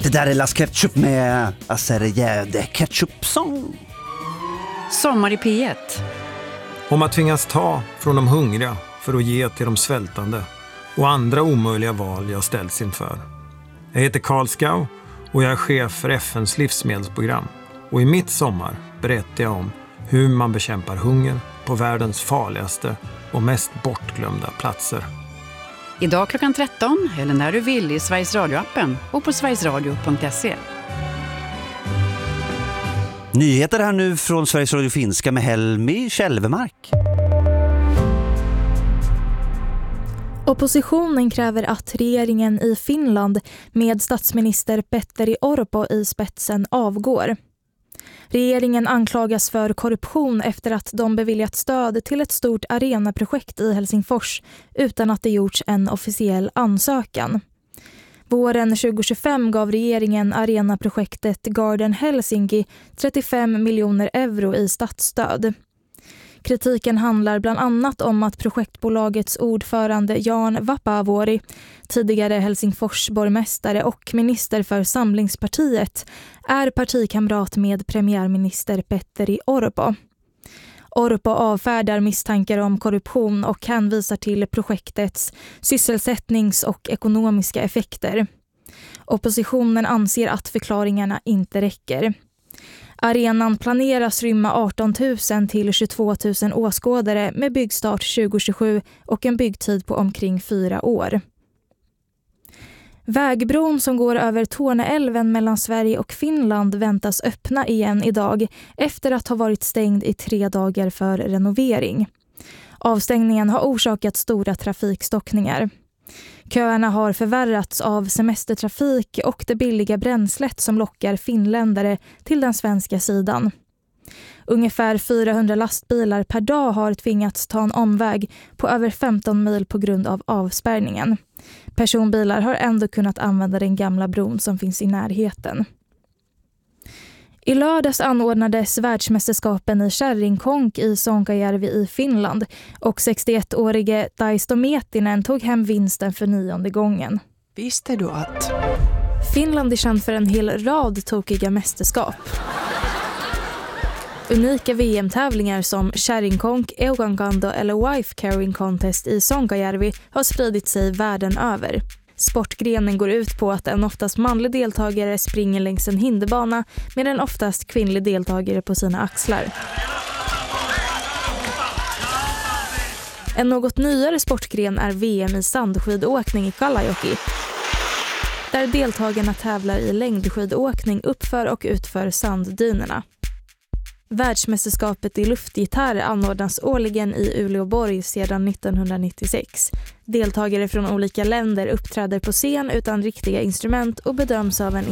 Det där är Las Ketchup med Acerejäde Ketchup-sång. Sommar i P1. Om att tvingas ta från de hungriga för att ge till de svältande och andra omöjliga val jag ställts inför. Jag heter Karl Skau och jag är chef för FNs livsmedelsprogram. Och i mitt sommar berättar jag om hur man bekämpar hunger på världens farligaste och mest bortglömda platser. Idag klockan 13 eller när du vill i Sveriges Radio-appen och på sverigesradio.se. Nyheter här nu från Sveriges Radio Finska med Helmi Kälvemark. Oppositionen kräver att regeringen i Finland med statsminister Petteri Orpo i spetsen avgår. Regeringen anklagas för korruption efter att de beviljat stöd till ett stort arenaprojekt i Helsingfors utan att det gjorts en officiell ansökan. Våren 2025 gav regeringen arenaprojektet Garden Helsinki 35 miljoner euro i statsstöd. Kritiken handlar bland annat om att projektbolagets ordförande Jan Vapaavuori, tidigare Helsingfors borgmästare och minister för Samlingspartiet, är partikamrat med premiärminister Petteri Orpo. Orpo avfärdar misstankar om korruption och hänvisar till projektets sysselsättnings- och ekonomiska effekter. Oppositionen anser att förklaringarna inte räcker. Arenan planeras rymma 18 000 till 22 000 åskådare med byggstart 2027 och en byggtid på omkring 4 år. Vägbron som går över Torneälven mellan Sverige och Finland väntas öppna igen idag efter att ha varit stängd i 3 dagar för renovering. Avstängningen har orsakat stora trafikstockningar. Köerna har förvärrats av semestertrafik och det billiga bränslet som lockar finländare till den svenska sidan. Ungefär 400 lastbilar per dag har tvingats ta en omväg på över 15 mil på grund av avspärrningen. Personbilar har ändå kunnat använda den gamla bron som finns i närheten. I lördags anordnades världsmästerskapen i kärringkonk i Sonkajärvi i Finland och 61-årige Taisto Miettinen tog hem vinsten för 9:e gången. Visste du att Finland är känd för en hel rad tokiga mästerskap. Unika VM-tävlingar som kärringkonk, eukankando eller wife carrying contest i Sonkajärvi har spridit sig världen över. Sportgrenen går ut på att en oftast manlig deltagare springer längs en hinderbana med en oftast kvinnlig deltagare på sina axlar. En något nyare sportgren är VM i sandskidåkning i Kalajoki, där deltagarna tävlar i längdskidåkning uppför och utför sanddynerna. Världsmästerskapet i luftgitarr anordnas årligen i Uleåborg sedan 1996. Deltagare från olika länder uppträder på scen utan riktiga instrument och bedöms av en